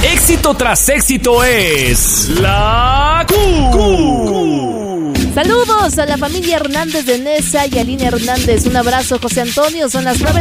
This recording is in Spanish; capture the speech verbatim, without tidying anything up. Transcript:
Éxito tras éxito es la Q. Saludos a la familia Hernández de Nesa y a Lina Hernández. Un abrazo, José Antonio. Son las nueve.